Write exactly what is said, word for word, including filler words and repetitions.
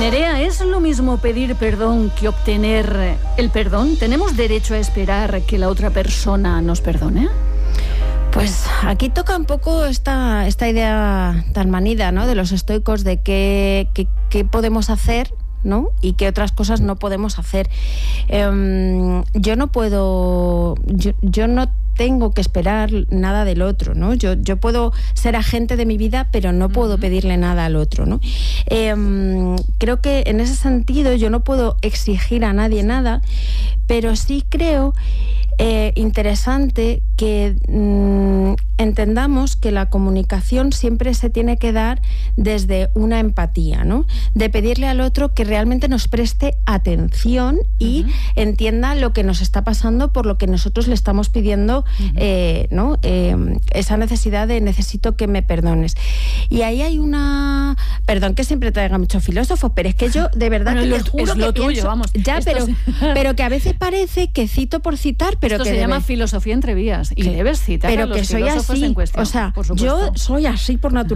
Nerea, ¿es lo mismo pedir perdón que obtener el perdón? ¿Tenemos derecho a esperar que la otra persona nos perdone? Pues aquí toca un poco esta, esta idea tan manida, ¿no?, de los estoicos, de qué, qué, qué podemos hacer, ¿no?, y qué otras cosas no podemos hacer. Eh, yo no puedo, yo, yo no tengo que esperar nada del otro, ¿no? Yo, yo puedo ser agente de mi vida, pero no puedo pedirle nada al otro, ¿no? Eh, creo que en ese sentido yo no puedo exigir a nadie nada, pero sí creo eh, interesante que mmm, entendamos que la comunicación siempre se tiene que dar desde una empatía, ¿no? De pedirle al otro que realmente nos preste atención y uh-huh. entienda lo que nos está pasando por lo que nosotros le estamos pidiendo, uh-huh. eh, ¿no? Eh, esa necesidad de necesito que me perdones. Y ahí hay una... Perdón que siempre traiga mucho filósofo, pero es que yo de verdad bueno, que lo, les juro es que lo tuyo, pienso, vamos. Ya, pero, sí. pero que a veces parece que cito por citar, pero Esto que se debe... llama filosofía entre vías y sí. debes citar pero a los que soy filósofos así, en cuestión. O sea, por yo soy así por naturaleza.